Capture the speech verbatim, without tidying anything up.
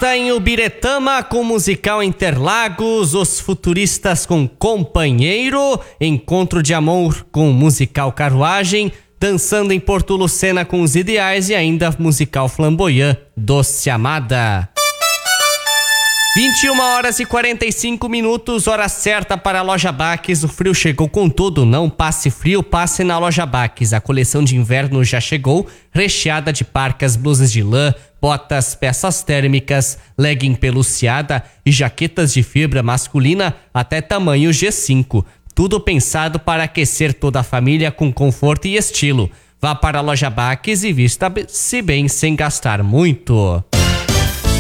Festa em Ubiretama com musical Interlagos, Os Futuristas com Companheiro, Encontro de Amor com musical Carruagem, Dançando em Porto Lucena com Os Ideais e ainda musical Flamboyant, Doce Amada. vinte e uma horas e quarenta e cinco minutos, hora certa para a Loja Baques. O frio chegou com tudo, não passe frio, passe na Loja Baques. A coleção de inverno já chegou, recheada de parcas, blusas de lã, botas, peças térmicas, legging peluciada e jaquetas de fibra masculina até tamanho G cinco. Tudo pensado para aquecer toda a família com conforto e estilo. Vá para a Loja Baques e vista-se bem sem gastar muito.